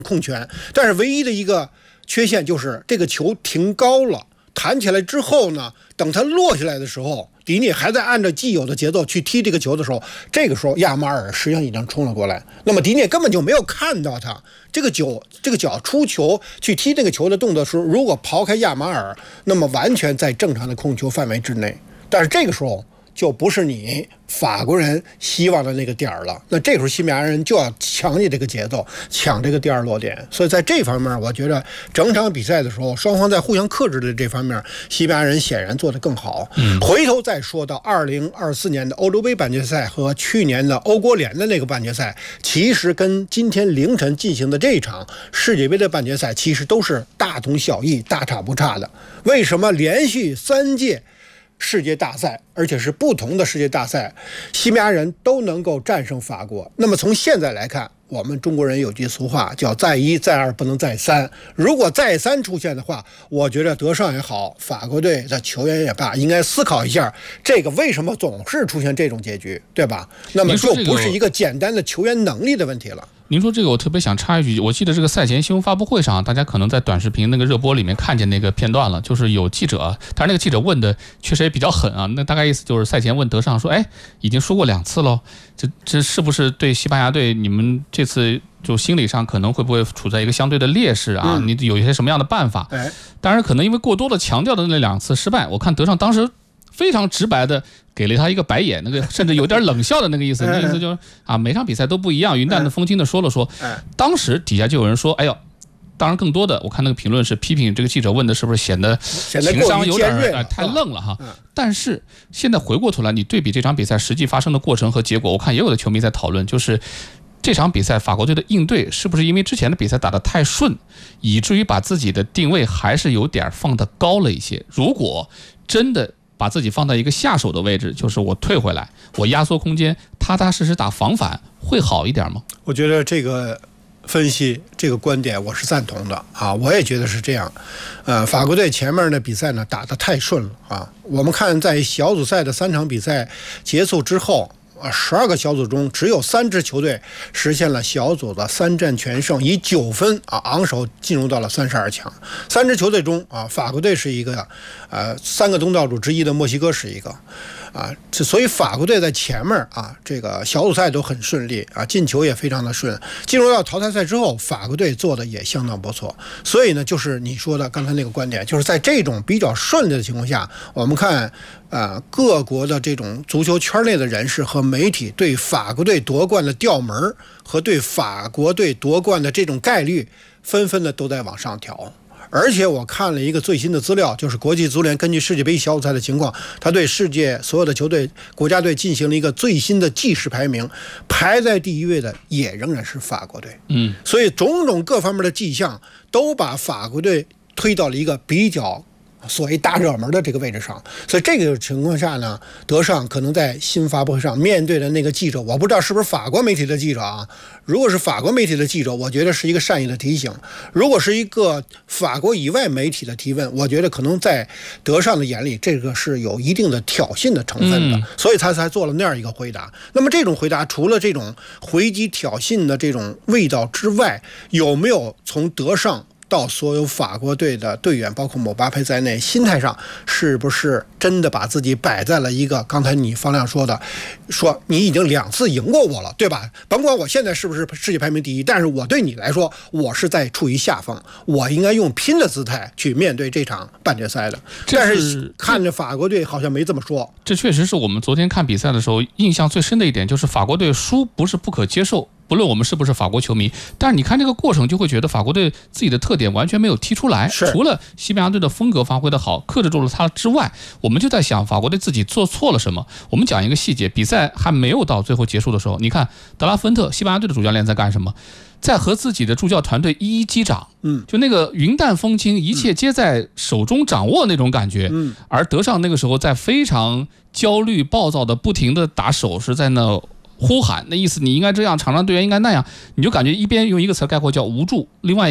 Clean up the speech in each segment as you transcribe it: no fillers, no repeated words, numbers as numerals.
控权，但是唯一的一个缺陷就是这个球停高了，弹起来之后呢，等它落下来的时候，迪涅还在按照既有的节奏去踢这个球的时候，这个时候亚马尔实际上已经冲了过来，那么迪涅根本就没有看到他这个脚出球去踢这个球的动作时候，如果刨开亚马尔，那么完全在正常的控球范围之内，但是这个时候就不是你法国人希望的那个点儿了，那这时候西班牙人就要抢你这个节奏，抢这个第二落点。所以在这方面，我觉得整场比赛的时候，双方在互相克制的这方面，西班牙人显然做得更好。回头再说到2024年的欧洲杯半决赛和去年的欧国联的那个半决赛，其实跟今天凌晨进行的这场世界杯的半决赛其实都是大同小异、大差不差的。为什么连续3届世界大赛，而且是不同的世界大赛，西班牙人都能够战胜法国？那么从现在来看，我们中国人有句俗话叫再一再二不能再三，如果再三出现的话，我觉得德尚也好，法国队的球员也罢，应该思考一下这个为什么总是出现这种结局，对吧？那么就不是一个简单的球员能力的问题了。 您说这个我特别想插一句，我记得这个赛前新闻发布会上，大家可能在短视频那个热播里面看见那个片段了，就是有记者，但是那个记者问的确实也比较狠啊，那大概意思就是赛前问德尚说，哎，已经说过2次了，这是不是对西班牙队你们这次就心理上可能会不会处在一个相对的劣势啊？你有一些什么样的办法？当然可能因为过多的强调的那2次失败，我看德尚当时非常直白的给了他一个白眼，那个甚至有点冷笑的那个意思，那意思就是啊，每场比赛都不一样，云淡的风轻的说了说。当时底下就有人说，哎呦，当然更多的我看那个评论是批评这个记者问的是不是显得情商有点太愣了哈。但是现在回过头来，你对比这场比赛实际发生的过程和结果，我看也有的球迷在讨论，就是这场比赛法国队的应对是不是因为之前的比赛打得太顺，以至于把自己的定位还是有点放得高了一些。如果真的把自己放在一个下手的位置，就是我退回来，我压缩空间，踏踏实实打防反，会好一点吗？ 我觉得这个分析，这个观点我是赞同的啊，我也觉得是这样。法国队前面的比赛呢打得太顺了啊。我们看在小组赛的3场比赛结束之后，12个小组中只有3支球队实现了小组的3战全胜，以9分昂首进入到了32强。3支球队中法国队是一个，3个东道主之一的墨西哥是一个。所以法国队在前面这个小组赛都很顺利进球也非常的顺。进入到淘汰赛之后，法国队做的也相当不错。所以呢，就是你说的刚才那个观点，就是在这种比较顺利的情况下，我们看各国的这种足球圈内的人士和媒体对法国队夺冠的调门和对法国队夺冠的这种概率，纷纷的都在往上调。而且我看了一个最新的资料，就是国际足联根据世界杯小组赛的情况，他对世界所有的球队国家队进行了一个最新的计时排名，排在第1位的也仍然是法国队。所以种种各方面的迹象都把法国队推到了一个比较所谓大热门的这个位置上。所以这个情况下呢，德尚可能在新发布会上面对的那个记者，我不知道是不是法国媒体的记者如果是法国媒体的记者，我觉得是一个善意的提醒；如果是一个法国以外媒体的提问，我觉得可能在德尚的眼里，这个是有一定的挑衅的成分的，所以他才做了那样一个回答。那么这种回答除了这种回击挑衅的这种味道之外，有没有从德尚到所有法国队的队员，包括姆巴佩在内，心态上是不是真的把自己摆在了一个刚才你方亮说的，说你已经2次赢过我了，对吧？甭管我现在是不是世界排名第1，但是我对你来说，我是在处于下风，我应该用拼的姿态去面对这场半决赛的。但是看着法国队好像没这么说。 这确实是我们昨天看比赛的时候印象最深的一点，就是法国队输不是不可接受。不论我们是不是法国球迷，但是你看这个过程就会觉得法国队自己的特点完全没有踢出来，除了西班牙队的风格发挥的好，克制住了他之外，我们就在想法国队自己做错了什么。我们讲一个细节，比赛还没有到最后结束的时候，你看德拉芬特西班牙队的主教练在干什么？在和自己的助教团队一一击掌，就那个云淡风轻，一切皆在手中掌握那种感觉。而德尚那个时候在非常焦虑暴躁的不停的打手势，在那呼喊，那意思你应该这样，场上队员应该那样，你就感觉一边用一个词概括叫无助，另外一个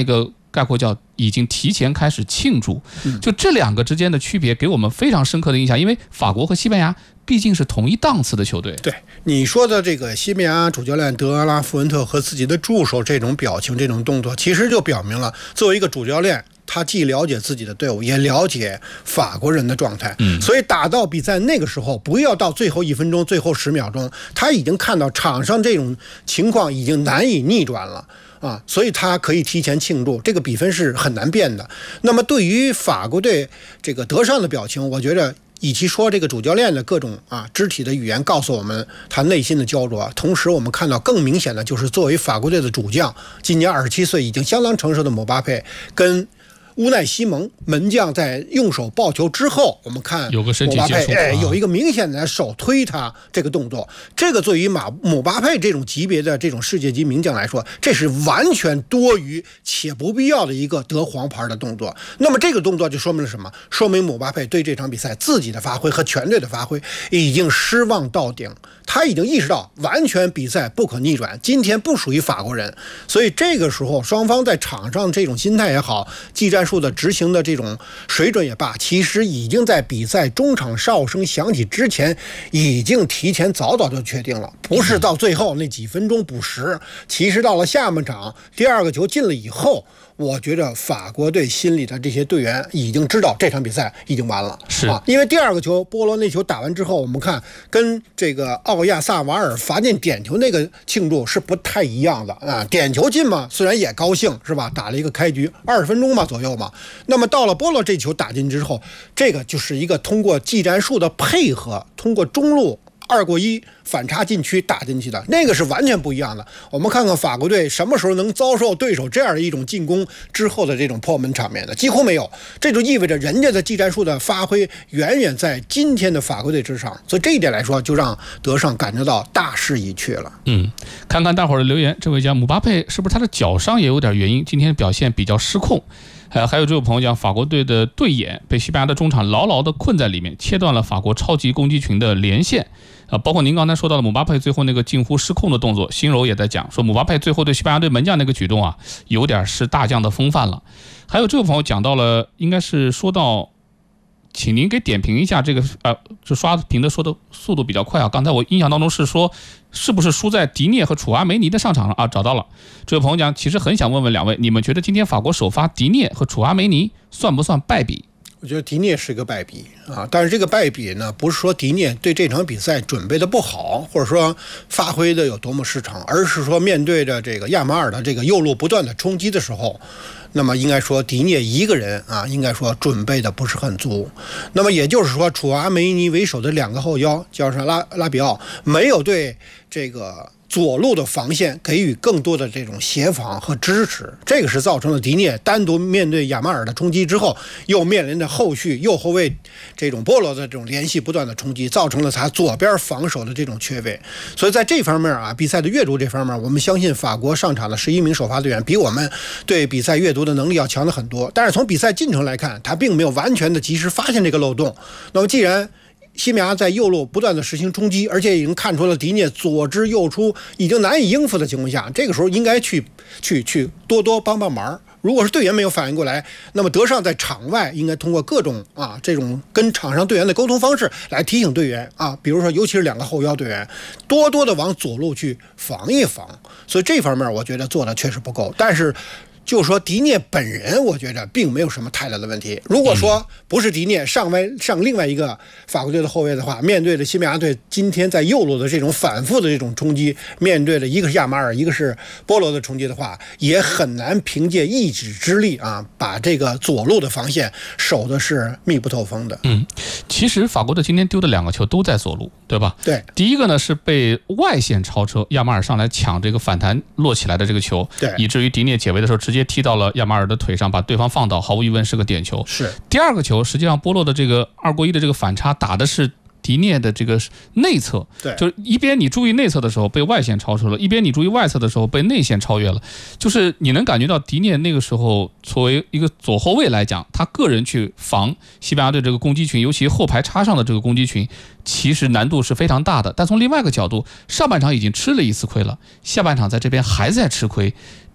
概括叫已经提前开始庆祝。就这两个之间的区别给我们非常深刻的印象，因为法国和西班牙毕竟是同一档次的球队。 对你说的这个西班牙主教练德拉富文特和自己的助手这种表情、这种动作，其实就表明了作为一个主教练，他既了解自己的队伍，也了解法国人的状态。所以打到比赛那个时候，不要到最后1分钟、最后10秒钟，他已经看到场上这种情况已经难以逆转了。所以他可以提前庆祝，这个比分是很难变的。那么对于法国队这个德尚的表情，我觉得与其说这个主教练的各种肢体的语言告诉我们他内心的焦灼，同时我们看到更明显的就是作为法国队的主将，今年27岁已经相当成熟的姆巴佩跟乌奈西蒙门将在用手抱球之后，我们看有个身体接触， 有一个明显的手推他这个动作，这个对于姆巴佩这种级别的这种世界级名将来说，这是完全多余且不必要的一个得黄牌的动作。那么这个动作就说明了什么？说明姆巴佩对这场比赛自己的发挥和全队的发挥已经失望到顶，他已经意识到完全比赛不可逆转，今天不属于法国人。所以这个时候双方在场上这种心态也好，技战术的执行的这种水准也罢，其实已经在比赛中场哨声响起之前已经提前早就确定了，不是到最后那几分钟补时。其实到了下半场第2个球进了以后，我觉得法国队心里的这些队员已经知道这场比赛已经完了，因为第2个球波罗那球打完之后，我们看跟这个奥亚萨瓦尔罚进点球那个庆祝是不太一样的点球进嘛，虽然也高兴是吧，打了一个开局20分钟嘛左右嘛。那么到了波罗这球打进之后，这个就是一个通过技战术的配合，通过中路2过1反插禁区打进去的，那个是完全不一样的。我们看看法国队什么时候能遭受对手这样的一种进攻之后的这种破门场面的，几乎没有。这就意味着人家的技战术的发挥远远在今天的法国队之上，所以这一点来说，就让德尚感觉到大势已去了。 看看大伙儿的留言，这位讲姆巴佩是不是他的脚伤也有点原因，今天表现比较失控。还有这位朋友讲，法国队的队眼被西班牙的中场牢牢地困在里面，切断了法国超级攻击群的连线。包括您刚才说到的姆巴佩最后那个近乎失控的动作，新柔也在讲说姆巴佩最后对西班牙队门将那个举动有点是大将的风范了。还有这位朋友讲到了，应该是说到，请您给点评一下这个就刷屏的说的速度比较快刚才我印象当中是说，是不是输在迪涅和楚阿梅尼的上场了找到了。这位朋友讲，其实很想问问两位，你们觉得今天法国首发迪涅和楚阿梅尼算不算败笔？ 我觉得迪涅是个败笔但是这个败笔呢，不是说迪涅对这场比赛准备的不好，或者说发挥的有多么失常，而是说面对着这个亚马尔的这个右路不断的冲击的时候，那么应该说迪涅一个人应该说准备的不是很足。那么也就是说，楚阿梅尼为首的2个后腰加上拉比奥，没有对这个左路的防线给予更多的这种协防和支持，这个是造成了迪涅单独面对亚马尔的冲击之后，又面临着后续右后卫这种波罗的这种联系不断的冲击，造成了他左边防守的这种缺位。所以在这方面比赛的阅读这方面，我们相信法国上场的11名首发队员比我们对比赛阅读的能力要强的很多。但是从比赛进程来看，他并没有完全的及时发现这个漏洞。那么既然西班牙在右路不断的实行冲击，而且已经看出了迪涅左支右出已经难以应付的情况下，这个时候应该去多帮忙。如果是队员没有反应过来，那么德尚在场外应该通过各种这种跟场上队员的沟通方式来提醒队员比如说尤其是2个后腰队员多的往左路去防一防。所以这方面我觉得做的确实不够。但是就说迪涅本人，我觉得并没有什么太大的问题。如果说不是迪涅上另外一个法国队的后卫的话，面对着西班牙队今天在右路的这种反复的这种冲击，面对着一个是亚马尔，一个是波罗的冲击的话，也很难凭借一己之力把这个左路的防线守的是密不透风的。 其实法国队今天丢的2个球都在左路，对吧？ 对。 第一个呢是被外线超车，亚马尔上来抢这个反弹落起来的这个球， 对， 以至于迪涅解围的时候直接踢到了亚马尔的腿上，把对方放倒，毫无疑问是个点球。 是。 第2个球，实际上波洛的这个2过1的这个反差打的是迪涅的这个内侧， 对， 就是一边你注意内侧的时候被外线超车了，一边你注意外侧的时候被内线超越了，就是你能感觉到迪涅那个时候作为一个左后卫来讲，他个人去防西班牙队这个攻击群，尤其后排插上的这个攻击群，其实难度是非常大的。但从另外一个角度，上半场已经吃了一次亏了，下半场在这边还在吃亏，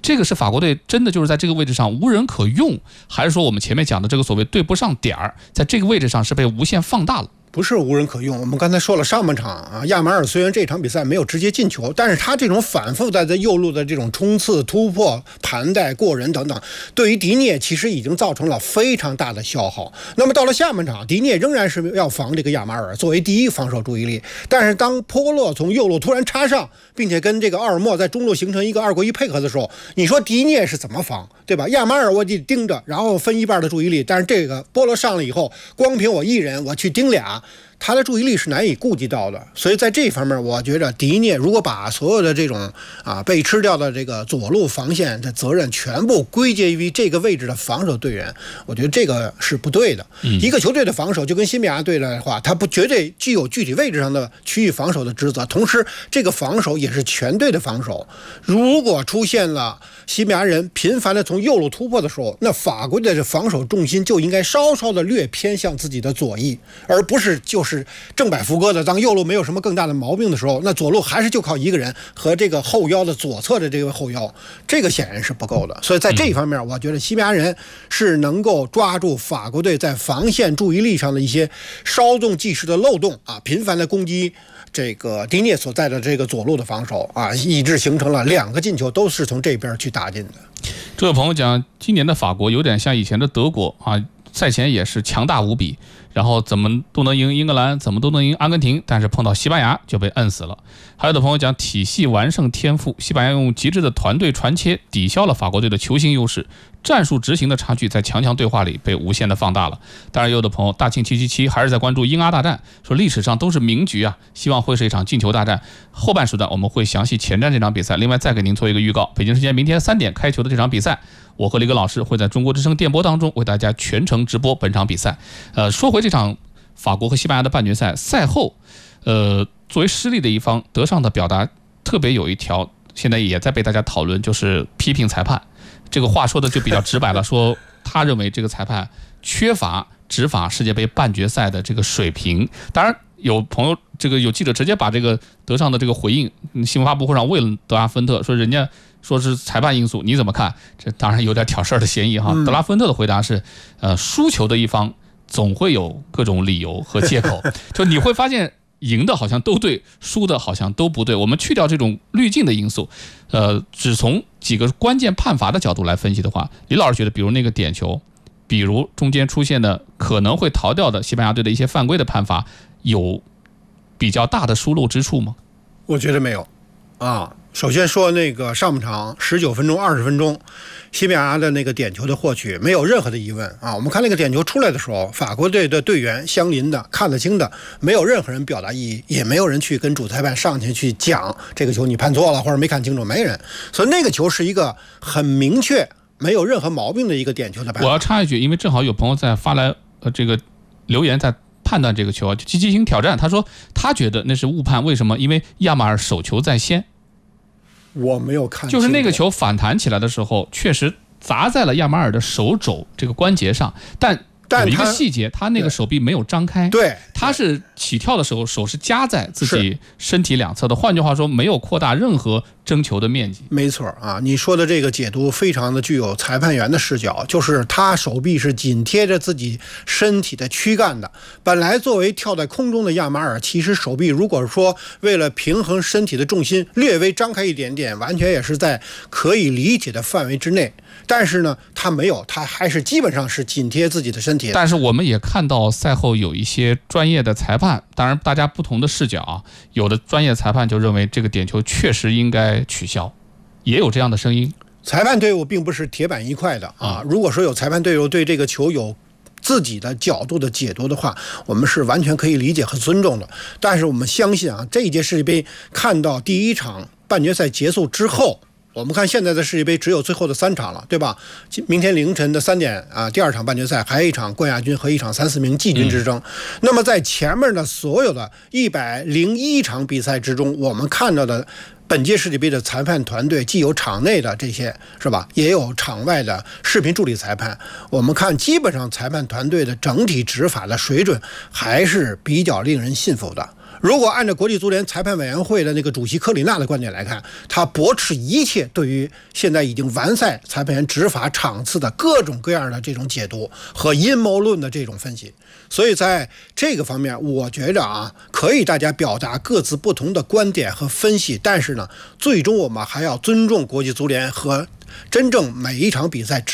这个是法国队真的就是在这个位置上无人可用，还是说我们前面讲的这个所谓对不上点儿，在这个位置上是被无限放大了？ 不是无人可用。我们刚才说了，上半场啊，亚马尔虽然这场比赛没有直接进球，但是他这种反复在右路的这种冲刺、突破、盘带、过人等等，对于迪涅其实已经造成了非常大的消耗。那么到了下半场，迪涅仍然是要防这个亚马尔作为第一防守注意力，但是当波洛从右路突然插上，并且跟这个奥尔莫在中路形成一个2过1配合的时候，你说迪涅是怎么防，对吧？亚马尔我得盯着，然后分一半的注意力，但是这个波洛上了以后，光凭我一人我去盯俩，他的注意力是难以顾及到的。所以在这方面，我觉得迪涅如果把所有的这种被吃掉的这个左路防线的责任全部归结于这个位置的防守队员，我觉得这个是不对的。一个球队的防守就跟西班牙队的话，他不绝对具有具体位置上的区域防守的职责，同时这个防守也是全队的防守。如果出现了西班牙人频繁的从右路突破的时候，那法国队的防守重心就应该稍稍的略偏向自己的左翼，而不是就是正摆副歌的。当右路没有什么更大的毛病的时候，那左路还是就靠一个人和这个后腰的左侧的这个后腰，这个显然是不够的。所以在这一方面，我觉得西班牙人是能够抓住法国队在防线注意力上的一些稍纵即逝的漏洞啊，频繁的攻击这个迪涅所在的这个左路的防守啊，以致形成了2个进球都是从这边去打进的。 这位朋友讲，今年的法国有点像以前的德国啊，赛前也是强大无比，然后怎么都能赢英格兰，怎么都能赢阿根廷，但是碰到西班牙就被摁死了。还有的朋友讲体系完胜天赋，西班牙用极致的团队传切抵消了法国队的球星优势，战术执行的差距在强强对话里被无限的放大了。当然，有的朋友大庆777还是在关注英阿大战，说历史上都是名局啊，希望会是一场进球大战。后半时段我们会详细前瞻这场比赛，另外再给您做一个预告，北京时间明天3点开球的这场比赛，我和李格老师会在中国之声电波当中为大家全程直播本场比赛。说回这场法国和西班牙的半决赛赛后，作为失利的一方，德尚的表达特别有一条，现在也在被大家讨论，就是批评裁判。这个话说的就比较直白了，说他认为这个裁判缺乏执法世界杯半决赛的这个水平。当然，有朋友有记者直接把这个德尚的这个回应，新闻发布会上问了德拉芬特，说人家说是裁判因素，你怎么看？这当然有点挑事儿的嫌疑哈。德拉芬特的回答是，输球的一方总会有各种理由和借口，就你会发现赢的好像都对，输的好像都不对。我们去掉这种滤镜的因素，只从几个关键判罚的角度来分析的话，李老师觉得，比如那个点球，比如中间出现的可能会逃掉的西班牙队的一些犯规的判罚，有比较大的疏漏之处吗？ 我觉得没有啊。首先说那个上半场19分钟、20分钟，西班牙的那个点球的获取没有任何的疑问啊。我们看那个点球出来的时候，法国队的队员相邻的看得清的，没有任何人表达异议，也没有人去跟主裁判上去讲这个球你判错了或者没看清楚，没人。所以那个球是一个很明确、没有任何毛病的一个点球的判罚。 我要插一句，因为正好有朋友在发来这个留言在判断这个球，就积极性挑战，他说他觉得那是误判，为什么？因为亚马尔手球在先。 我没有看， 就是那个球反弹起来的时候，确实砸在了亚马尔的手肘这个关节上，但有一个细节，他那个手臂没有张开， 对， 他是起跳的时候手是夹在自己身体两侧的，换句话说，没有扩大任何争球的面积。 没错啊，你说的这个解读非常的具有裁判员的视角，就是他手臂是紧贴着自己身体的躯干的。本来作为跳在空中的亚马尔，其实手臂如果说为了平衡身体的重心略微张开一点点，完全也是在可以理解的范围之内。但是呢，他没有，他还是基本上是紧贴自己的身体。 但是我们也看到赛后有一些专业的裁判，当然大家不同的视角啊，有的专业裁判就认为这个点球确实应该取消，也有这样的声音。 裁判队伍并不是铁板一块的啊，如果说有裁判队伍对这个球有自己的角度的解读的话，我们是完全可以理解和尊重的。但是我们相信啊，这一届世界杯看到第一场半决赛结束之后，我们看现在的世界杯只有最后的3场了，对吧？明天凌晨的3点啊，第2场半决赛还有一场冠亚军和一场3-4名季军之争。那么在前面的所有的101场比赛之中，我们看到的本届世界杯的裁判团队既有场内的这些是吧，也有场外的视频助理裁判。我们看基本上裁判团队的整体执法的水准还是比较令人信服的。 如果按照国际足联裁判委员会的那个主席科里纳的观点来看，他驳斥一切对于现在已经完赛裁判员执法场次的各种各样的这种解读和阴谋论的这种分析。所以在这个方面，我觉着啊，可以大家表达各自不同的观点和分析，但是呢，最终我们还要尊重国际足联和真正每一场比赛